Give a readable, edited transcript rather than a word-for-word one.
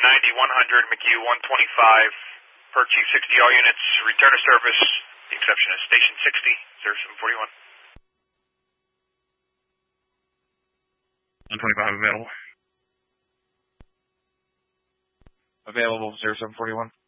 90-100, McHugh 125, per Chief 60, all units, return to service. The exception is Station 60, 0741. 125 available. Available, 0741.